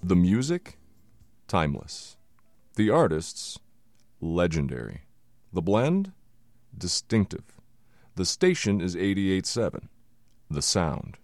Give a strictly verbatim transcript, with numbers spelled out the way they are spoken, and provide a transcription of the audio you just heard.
The music, timeless. The artists, legendary. The blend, distinctive. The station is eighty-eight point seven. The sound,